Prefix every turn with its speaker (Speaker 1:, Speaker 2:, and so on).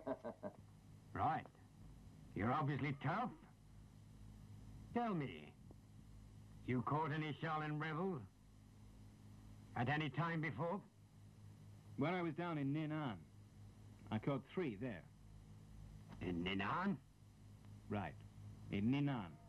Speaker 1: Right. You're obviously tough. Tell me, you caught any Shaolin rebels? At any time before?
Speaker 2: When I was down in Ninan, I caught 3 there.
Speaker 1: In Ninan?
Speaker 2: Right, in Ninan.